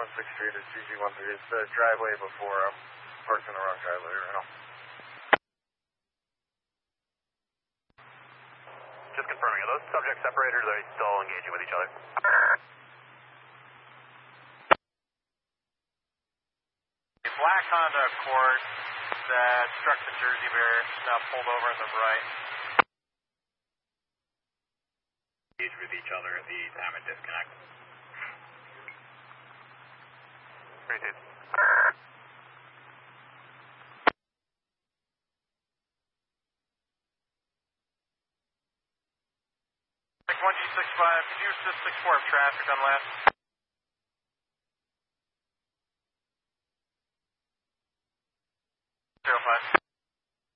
6th Street at CG13. It's the driveway before I'm parked in the wrong driveway right now. Just confirming, are those subjects separated or are they still engaging with each other? A black Honda Accord that struck the Jersey Bear, now pulled over on the right. Engage with each other at the time of disconnect. Appreciate it. 1G65, could you assist 6-4 of traffic on last?